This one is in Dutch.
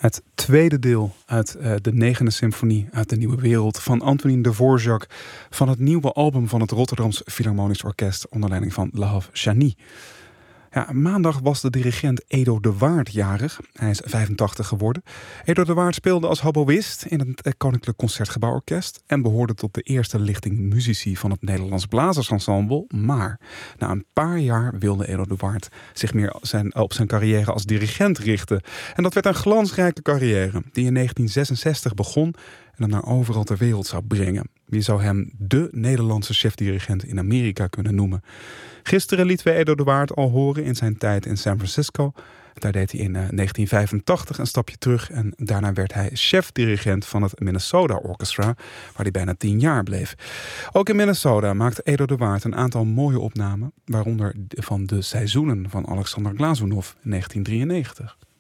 Het tweede deel uit de negende symfonie uit de Nieuwe Wereld van Antonin Dvorak van het nieuwe album van het Rotterdams Philharmonisch Orkest onder leiding van Lahav Shani. Ja, maandag was de dirigent Edo de Waard jarig. Hij is 85 geworden. Edo de Waard speelde als hoboïst in het Koninklijk Concertgebouworkest en behoorde tot de eerste lichting muzici van het Nederlands Blazersensemble. Maar na een paar jaar wilde Edo de Waard zich meer op zijn carrière als dirigent richten. En dat werd een glansrijke carrière die in 1966 begon en hem naar overal ter wereld zou brengen. Je zou hem de Nederlandse chefdirigent in Amerika kunnen noemen. Gisteren lieten we Edo de Waard al horen in zijn tijd in San Francisco. Daar deed hij in 1985 een stapje terug en daarna werd hij chefdirigent van het Minnesota Orchestra, waar hij bijna 10 jaar bleef. Ook in Minnesota maakte Edo de Waard een aantal mooie opnamen, waaronder van de seizoenen van Alexander Glazunov in 1993.